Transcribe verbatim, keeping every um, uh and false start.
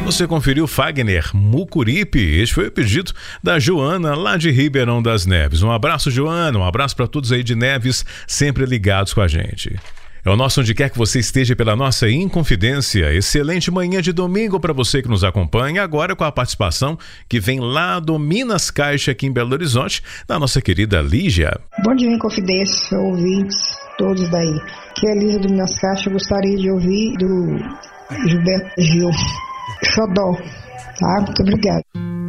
Você conferiu Fagner, Mucuripe. Este foi o pedido da Joana, lá de Ribeirão das Neves. Um abraço, Joana, um abraço para todos aí de Neves, sempre ligados com a gente. É o nosso onde quer que você esteja pela nossa Inconfidência. Excelente manhã de domingo para você que nos acompanha, agora com a participação que vem lá do Minas Caixa aqui em Belo Horizonte, da nossa querida Lígia. Bom dia, Inconfidência, ouvintes, todos daí. Aqui é a Lígia do Minas Caixa, eu gostaria de ouvir do Gilberto Gil, Xodó, tá? Muito obrigado.